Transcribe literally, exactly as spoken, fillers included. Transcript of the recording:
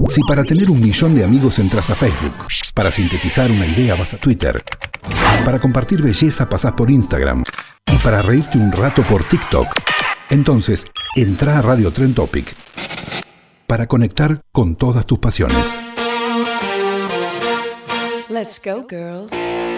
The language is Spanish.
Si para tener un millón de amigos entras a Facebook, para sintetizar una idea vas a Twitter, para compartir belleza pasás por Instagram y para reírte un rato por TikTok, entonces entra a Radio Trend Topic para conectar con todas tus pasiones. Let's go, girls.